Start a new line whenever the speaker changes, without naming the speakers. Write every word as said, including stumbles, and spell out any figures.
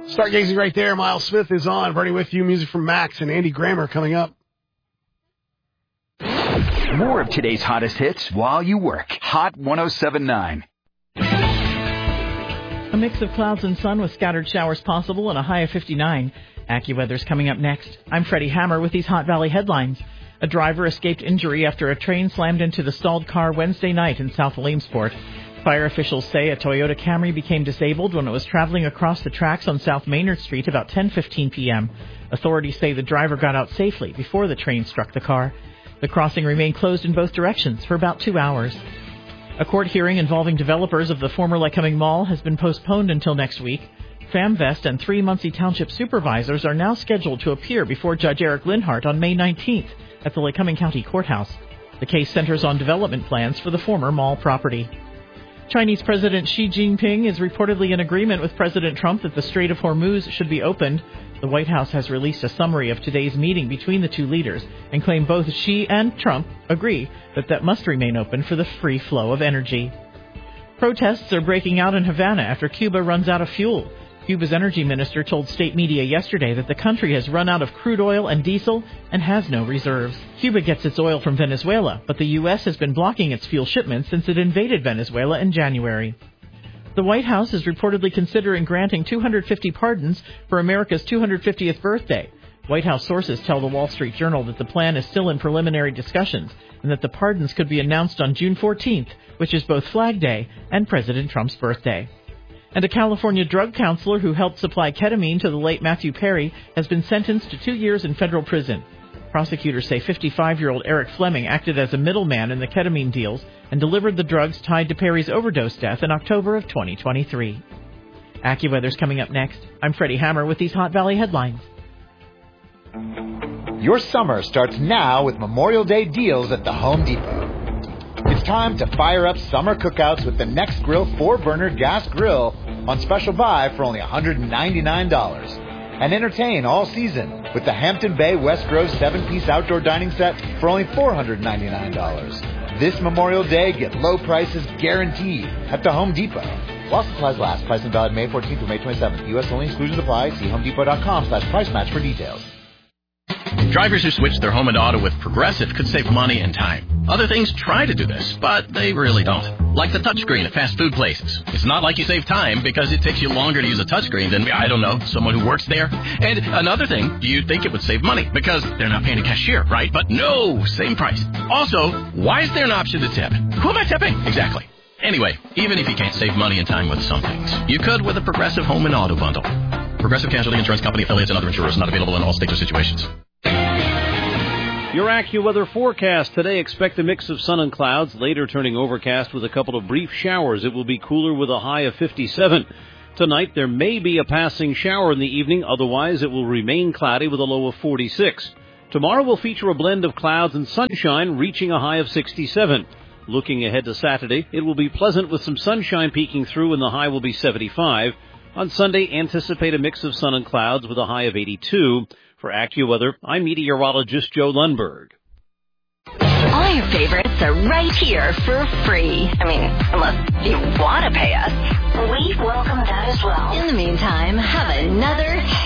Stargazing right there. Miles Smith is on. Bernie with you. Music from Max and Andy Grammer coming up.
More of today's hottest hits while you work. Hot one oh seven point nine.
A mix of clouds and sun with scattered showers possible and a high of fifty-nine. AccuWeather's coming up next. I'm Freddie Hammer with these Hot Valley headlines. A driver escaped injury after a train slammed into the stalled car Wednesday night in South Williamsport. Fire officials say a Toyota Camry became disabled when it was traveling across the tracks on South Maynard Street about ten fifteen p.m. Authorities say the driver got out safely before the train struck the car. The crossing remained closed in both directions for about two hours. A court hearing involving developers of the former Lycoming Mall has been postponed until next week. FamVest and three Muncie Township supervisors are now scheduled to appear before Judge Eric Linhart on May nineteenth at the Lycoming County Courthouse. The case centers on development plans for the former mall property. Chinese President Xi Jinping is reportedly in agreement with President Trump that the Strait of Hormuz should be opened. The White House has released a summary of today's meeting between the two leaders and claimed both Xi and Trump agree that that must remain open for the free flow of energy. Protests are breaking out in Havana after Cuba runs out of fuel. Cuba's energy minister told state media yesterday that the country has run out of crude oil and diesel and has no reserves. Cuba gets its oil from Venezuela, but the U S has been blocking its fuel shipments since it invaded Venezuela in January. The White House is reportedly considering granting two hundred fifty pardons for America's two hundred fiftieth birthday. White House sources tell the Wall Street Journal that the plan is still in preliminary discussions and that the pardons could be announced on June fourteenth, which is both Flag Day and President Trump's birthday. And a California drug counselor who helped supply ketamine to the late Matthew Perry has been sentenced to two years in federal prison. Prosecutors say fifty-five-year-old Eric Fleming acted as a middleman in the ketamine deals and delivered the drugs tied to Perry's overdose death in October of twenty twenty-three. AccuWeather's coming up next. I'm Freddie Hammer with these Hot Valley headlines.
Your summer starts now with Memorial Day deals at the Home Depot. It's time to fire up summer cookouts with the Next Grill four-burner gas grill on special buy for only one hundred ninety-nine dollars. And entertain all season with the Hampton Bay West Grove seven-piece outdoor dining set for only four hundred ninety-nine dollars. This Memorial Day, get low prices guaranteed at the Home Depot. While supplies last, price and valid May fourteenth through May twenty-seventh. U S only, exclusions apply. See homedepot.com slash price match for details.
Drivers who switch their home and auto with Progressive could save money and time. Other things try to do this, but they really don't. Like the touchscreen at fast food places. It's not like you save time because it takes you longer to use a touchscreen than, I don't know, someone who works there. And another thing, you'd think it would save money because they're not paying a cashier, right? But no, same price. Also, why is there an option to tip? Who am I tipping? Exactly. Anyway, even if you can't save money and time with some things, you could with a Progressive home and auto bundle. Progressive Casualty Insurance Company, affiliates, and other insurers not available in all states or situations.
Your AccuWeather forecast today, expect a mix of sun and clouds, later turning overcast with a couple of brief showers. It will be cooler with a high of fifty-seven. Tonight, there may be a passing shower in the evening. Otherwise, it will remain cloudy with a low of forty-six. Tomorrow will feature a blend of clouds and sunshine, reaching a high of sixty-seven. Looking ahead to Saturday, it will be pleasant with some sunshine peeking through, and the high will be seventy-five. On Sunday, anticipate a mix of sun and clouds with a high of eighty-two. For AccuWeather, I'm meteorologist Joe Lundberg.
All your favorites are right here for free. I mean, unless you want to pay us. We welcome that as well. In the meantime, have another